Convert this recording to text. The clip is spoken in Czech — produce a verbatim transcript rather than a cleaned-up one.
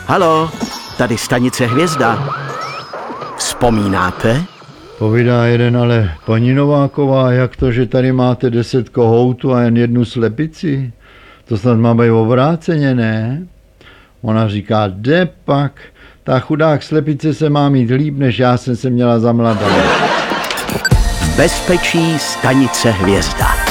Halo, tady stanice Hvězda. Vzpomínáte? Povídá jeden, ale paní Nováková, jak to, že tady máte deset kohoutů a jen jednu slepici? To snad má být obráceně, ne? Ona říká, jde pak, ta chudák slepice se má mít líp, než já jsem se měla za mladá. Bezpečí stanice Hvězda.